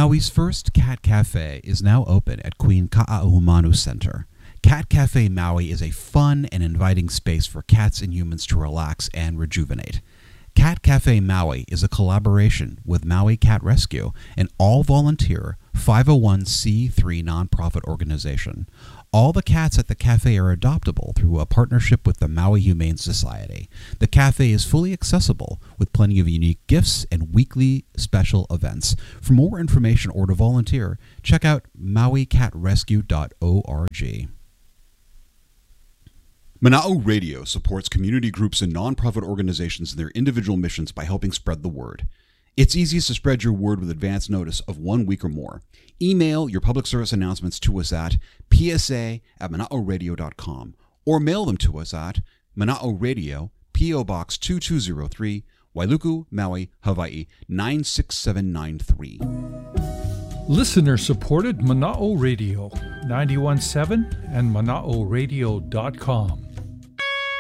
Maui's first cat cafe is now open at Queen Ka'ahumanu Center. Cat Cafe Maui is a fun and inviting space for cats and humans to relax and rejuvenate. Cat Cafe Maui is a collaboration with Maui Cat Rescue, an all-volunteer 501c3 nonprofit organization. All the cats at the cafe are adoptable through a partnership with the Maui Humane Society. The cafe is fully accessible with plenty of unique gifts and weekly special events. For more information or to volunteer, check out mauicatrescue.org. Mana'o Radio supports community groups and nonprofit organizations in their individual missions by helping spread the word. It's easiest to spread your word with advance notice of 1 week or more. Email your public service announcements to us at psa@mana'oradio.com or mail them to us at Mana'o Radio, P.O. Box 2203, Wailuku, Maui, Hawaii 96793. Listener-supported Mana'o Radio, 91.7 and Mana'oRadio.com.